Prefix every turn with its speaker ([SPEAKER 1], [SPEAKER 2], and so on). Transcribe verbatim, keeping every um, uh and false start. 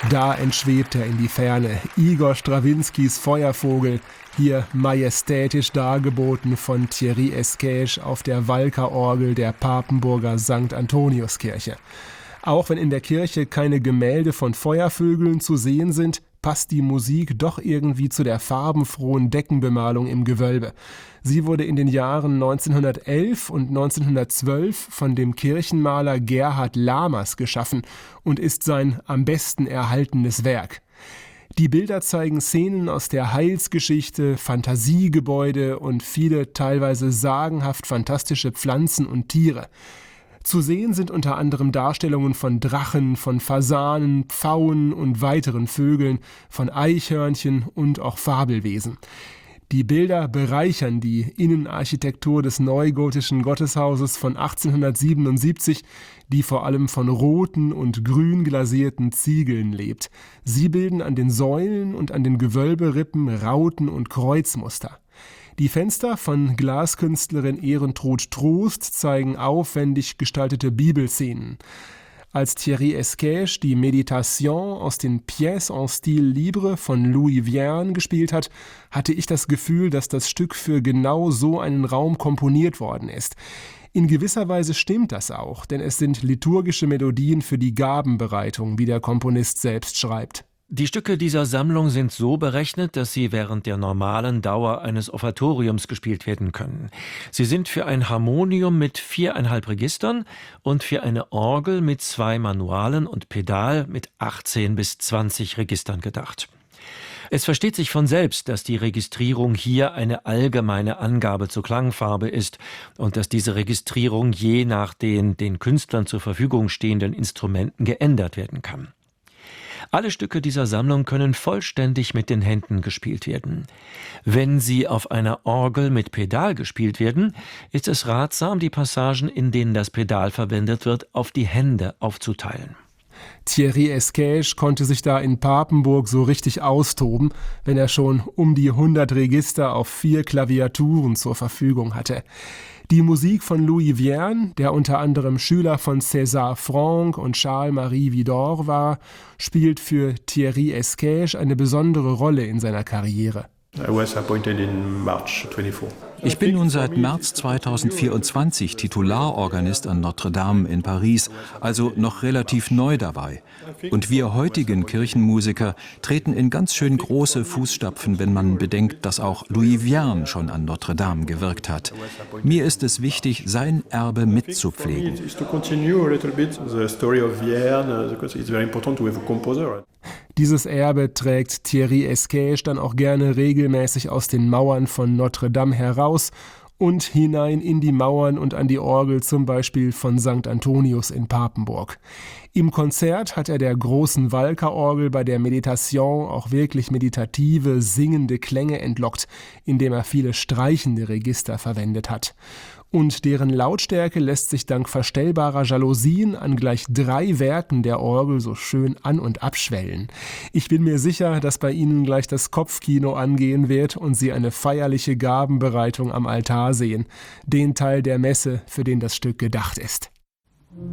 [SPEAKER 1] Da entschwebt er in die Ferne, Igor Strawinskys Feuervogel, hier majestätisch dargeboten von Thierry Esquèche auf der Walker-Orgel der Papenburger Sankt Antoniuskirche. Auch wenn in der Kirche keine Gemälde von Feuervögeln zu sehen sind, passt die Musik doch irgendwie zu der farbenfrohen Deckenbemalung im Gewölbe. Sie wurde in den Jahren neunzehnhundertelf und neunzehnhundertzwölf von dem Kirchenmaler Gerhard Lamers geschaffen und ist sein am besten erhaltenes Werk. Die Bilder zeigen Szenen aus der Heilsgeschichte, Fantasiegebäude und viele teilweise sagenhaft fantastische Pflanzen und Tiere. Zu sehen sind unter anderem Darstellungen von Drachen, von Fasanen, Pfauen und weiteren Vögeln, von Eichhörnchen und auch Fabelwesen. Die Bilder bereichern die Innenarchitektur des neugotischen Gotteshauses von achtzehnhundertsiebenundsiebzig, die vor allem von roten und grün glasierten Ziegeln lebt. Sie bilden an den Säulen und an den Gewölberippen Rauten und Kreuzmuster. Die Fenster von Glaskünstlerin Ehrentrud Trost zeigen aufwendig gestaltete Bibelszenen. Als Thierry Esquèche die Méditation aus den Pièces en style libre von Louis Vierne gespielt hat, hatte ich das Gefühl, dass das Stück für genau so einen Raum komponiert worden ist. In gewisser Weise stimmt das auch, denn es sind liturgische Melodien für die Gabenbereitung, wie der Komponist selbst schreibt.
[SPEAKER 2] Die Stücke dieser Sammlung sind so berechnet, dass sie während der normalen Dauer eines Offertoriums gespielt werden können. Sie sind für ein Harmonium mit viereinhalb Registern und für eine Orgel mit zwei Manualen und Pedal mit achtzehn bis zwanzig Registern gedacht. Es versteht sich von selbst, dass die Registrierung hier eine allgemeine Angabe zur Klangfarbe ist und dass diese Registrierung je nach den den Künstlern zur Verfügung stehenden Instrumenten geändert werden kann. Alle Stücke dieser Sammlung können vollständig mit den Händen gespielt werden. Wenn sie auf einer Orgel mit Pedal gespielt werden, ist es ratsam, die Passagen, in denen das Pedal verwendet wird, auf die Hände aufzuteilen.
[SPEAKER 1] Thierry Esquèche konnte sich da in Papenburg so richtig austoben, wenn er schon um die hundert Register auf vier Klaviaturen zur Verfügung hatte. Die Musik von Louis Vierne, der unter anderem Schüler von César Franck und Charles-Marie Widor war, spielt für Thierry Esquèche eine besondere Rolle in seiner Karriere.
[SPEAKER 3] Ich bin nun seit März zweitausendvierundzwanzig Titularorganist an Notre-Dame in Paris, also noch relativ neu dabei. Und wir heutigen Kirchenmusiker treten in ganz schön große Fußstapfen, wenn man bedenkt, dass auch Louis Vierne schon an Notre-Dame gewirkt hat. Mir ist es wichtig, sein Erbe mitzupflegen.
[SPEAKER 1] Dieses Erbe trägt Thierry Esquèche dann auch gerne regelmäßig aus den Mauern von Notre-Dame heraus und hinein in die Mauern und an die Orgel zum Beispiel von Sankt Antonius in Papenburg. Im Konzert hat er der großen Walker-Orgel bei der Meditation auch wirklich meditative, singende Klänge entlockt, indem er viele streichende Register verwendet hat. Und deren Lautstärke lässt sich dank verstellbarer Jalousien an gleich drei Werken der Orgel so schön an- und abschwellen. Ich bin mir sicher, dass bei Ihnen gleich das Kopfkino angehen wird und Sie eine feierliche Gabenbereitung am Altar sehen, den Teil der Messe, für den das Stück gedacht ist.